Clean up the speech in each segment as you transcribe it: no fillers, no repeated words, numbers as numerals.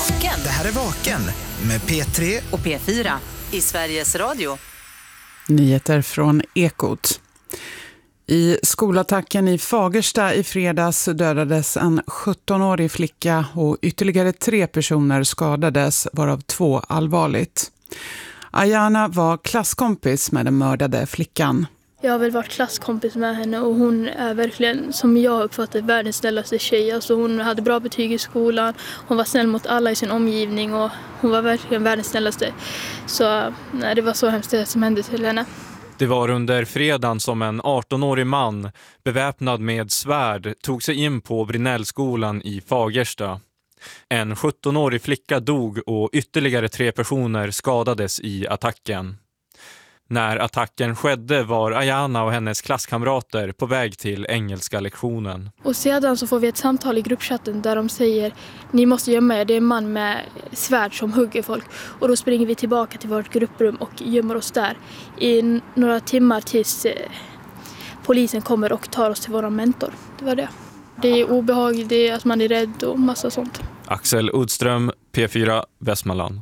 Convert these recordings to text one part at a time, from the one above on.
Vaken. Det här är Vaken med P3 och P4 i Sveriges Radio. Nyheter från Ekot. I skolattacken i Fagersta i fredags dödades en 17-årig flicka och ytterligare 3 personer skadades, varav 2 allvarligt. Ayana var klasskompis med den mördade flickan. Jag har väl varit klasskompis med henne och hon är verkligen, som jag uppfattar, världens snällaste tjej. Alltså hon hade bra betyg i skolan, hon var snäll mot alla i sin omgivning och hon var verkligen världens snällaste. Så nej, det var så hemskt det som hände till henne. Det var under fredagen som en 18-årig man beväpnad med svärd tog sig in på Brinnellskolan i Fagersta. En 17-årig flicka dog och ytterligare 3 personer skadades i attacken. När attacken skedde var Ayana och hennes klasskamrater på väg till engelska lektionen. Och sedan så får vi ett samtal i gruppchatten där de säger: ni måste gömma er, det är en man med svärd som hugger folk. Och då springer vi tillbaka till vårt grupprum och gömmer oss där i några timmar tills polisen kommer och tar oss till vår mentor. Det var det. Det är obehagligt, det är att man är rädd och massa sånt. Axel Udström, P4 Västmanland.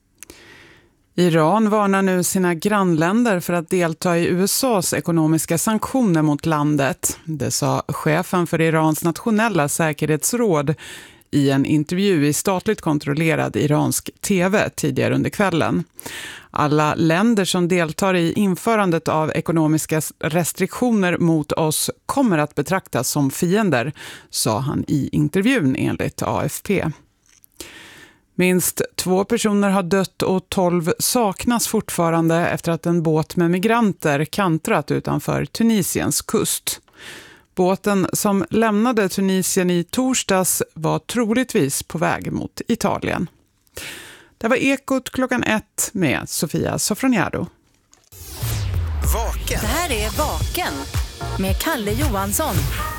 Iran varnar nu sina grannländer för att delta i USAs ekonomiska sanktioner mot landet. Det sa chefen för Irans nationella säkerhetsråd i en intervju i statligt kontrollerad iransk tv tidigare under kvällen. Alla länder som deltar i införandet av ekonomiska restriktioner mot oss kommer att betraktas som fiender, sa han i intervjun enligt AFP. Minst 2 personer har dött och 12 saknas fortfarande efter att en båt med migranter kantrat utanför Tunisiens kust. Båten som lämnade Tunisien i torsdags var troligtvis på väg mot Italien. Det var Ekot 1 med Sofia Sofroniado. Vaken. Det här är Vaken med Kalle Johansson.